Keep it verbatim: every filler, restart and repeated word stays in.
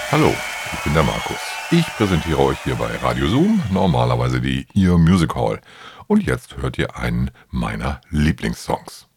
Hallo, ich bin der Markus. Ich präsentiere euch hier bei Radio Zoom normalerweise die Ear Music Hall. Und jetzt hört ihr einen meiner Lieblingssongs.